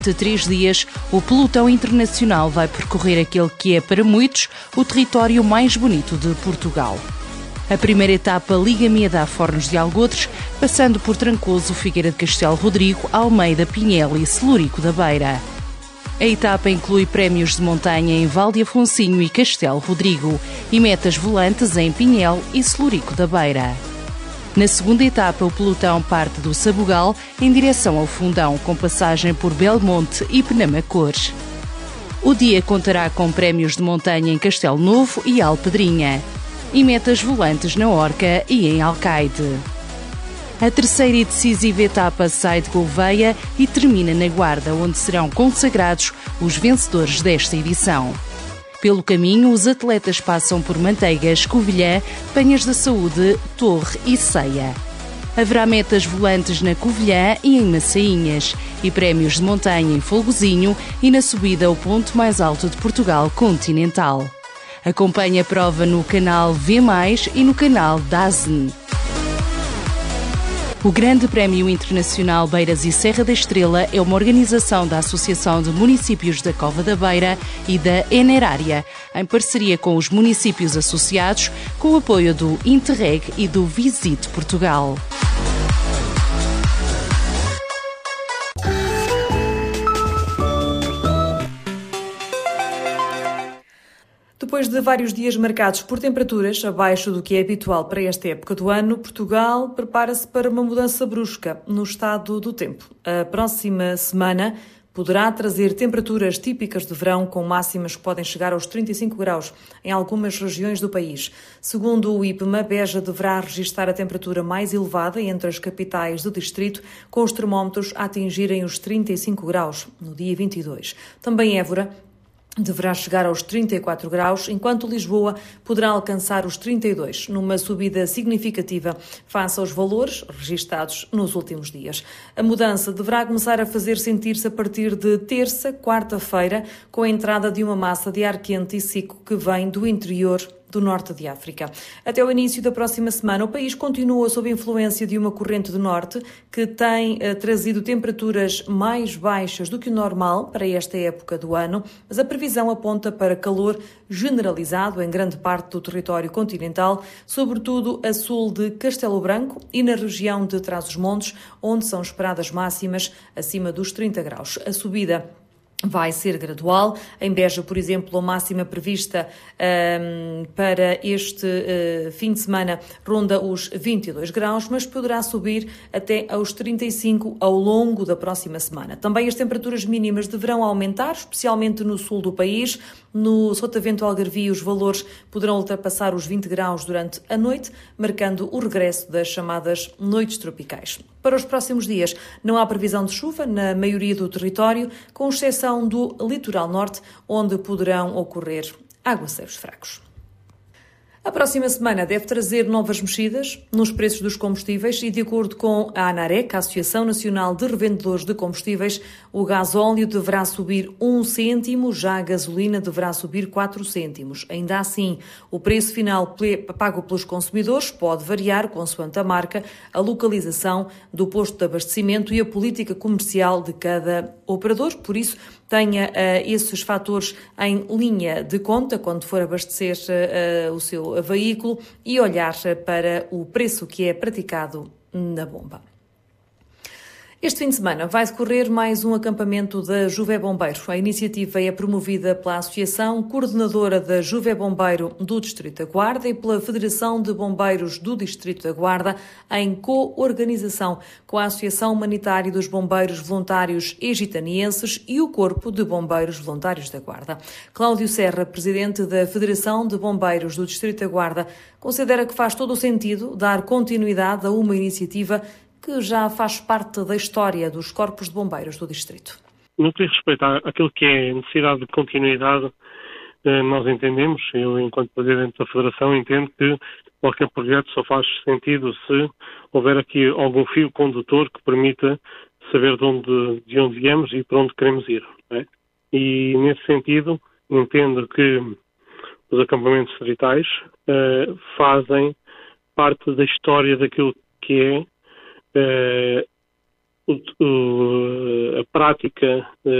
De 3 dias, o pelotão internacional vai percorrer aquele que é, para muitos, o território mais bonito de Portugal. A primeira etapa liga Miedá a Fornos de Algodres, passando por Trancoso, Figueira de Castelo Rodrigo, Almeida, Pinhel e Celurico da Beira. A etapa inclui prémios de montanha em Val de Afonsinho e Castelo Rodrigo e metas volantes em Pinhel e Celurico da Beira. Na segunda etapa, o pelotão parte do Sabugal em direção ao Fundão, com passagem por Belmonte e Penamacores. O dia contará com prémios de montanha em Castelo Novo e Alpedrinha e metas volantes na Orca e em Alcaide. A terceira e decisiva etapa sai de Gouveia e termina na Guarda, onde serão consagrados os vencedores desta edição. Pelo caminho, os atletas passam por Manteigas, Covilhã, Penhas da Saúde, Torre e Ceia. Haverá metas volantes na Covilhã e em Massainhas e prémios de montanha em Folgozinho e na subida ao ponto mais alto de Portugal continental. Acompanhe a prova no canal V+, e no canal DAZN. O Grande Prémio Internacional Beiras e Serra da Estrela é uma organização da Associação de Municípios da Cova da Beira e da Enerária, em parceria com os municípios associados, com o apoio do Interreg e do Visite Portugal. Depois de vários dias marcados por temperaturas abaixo do que é habitual para esta época do ano, Portugal prepara-se para uma mudança brusca no estado do tempo. A próxima semana poderá trazer temperaturas típicas de verão, com máximas que podem chegar aos 35 graus em algumas regiões do país. Segundo o IPMA, Beja deverá registrar a temperatura mais elevada entre as capitais do distrito, com os termómetros a atingirem os 35 graus no dia 22. Também Évora deverá chegar aos 34 graus, enquanto Lisboa poderá alcançar os 32, numa subida significativa face aos valores registados nos últimos dias. A mudança deverá começar a fazer sentir-se a partir de terça, quarta-feira, com a entrada de uma massa de ar quente e seco que vem do interior do norte de África. Até o início da próxima semana, o país continua sob influência de uma corrente do norte que tem trazido temperaturas mais baixas do que o normal para esta época do ano, mas a previsão aponta para calor generalizado em grande parte do território continental, sobretudo a sul de Castelo Branco e na região de Trás-os-Montes, onde são esperadas máximas acima dos 30 graus. A subida vai ser gradual. Em Beja, por exemplo, a máxima prevista para este fim de semana ronda os 22 graus, mas poderá subir até aos 35 ao longo da próxima semana. Também as temperaturas mínimas deverão aumentar, especialmente no sul do país. No Sotavento Algarvio, os valores poderão ultrapassar os 20 graus durante a noite, marcando o regresso das chamadas noites tropicais. Para os próximos dias, não há previsão de chuva na maioria do território, com exceção do litoral norte, onde poderão ocorrer aguaceiros fracos. A próxima semana deve trazer novas mexidas nos preços dos combustíveis e, de acordo com a ANAREC, a Associação Nacional de Revendedores de Combustíveis, o gasóleo deverá subir 1 cêntimo, já a gasolina deverá subir 4 cêntimos. Ainda assim, o preço final pago pelos consumidores pode variar consoante a marca, a localização do posto de abastecimento e a política comercial de cada operador. Por isso, tenha esses fatores em linha de conta quando for abastecer o seu veículo e olhar para o preço que é praticado na bomba. Este fim de semana vai decorrer mais um acampamento da Juvé Bombeiro. A iniciativa é promovida pela Associação Coordenadora da Juvé Bombeiro do Distrito da Guarda e pela Federação de Bombeiros do Distrito da Guarda, em co-organização com a Associação Humanitária dos Bombeiros Voluntários Egitanienses e o Corpo de Bombeiros Voluntários da Guarda. Cláudio Serra, presidente da Federação de Bombeiros do Distrito da Guarda, considera que faz todo o sentido dar continuidade a uma iniciativa que já faz parte da história dos corpos de bombeiros do distrito. No que diz respeito àquilo que é necessidade de continuidade, nós entendemos, eu enquanto Presidente da Federação entendo que qualquer projeto só faz sentido se houver aqui algum fio condutor que permita saber de onde viemos e para onde queremos ir. Não é? E nesse sentido entendo que os acampamentos distritais fazem parte da história daquilo que é a prática